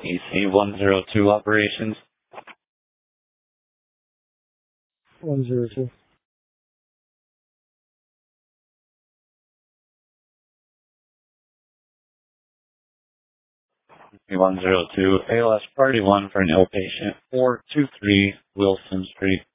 EC102 operations. 102. EC102, ALS Party 1 for an outpatient, 423 Wilson Street.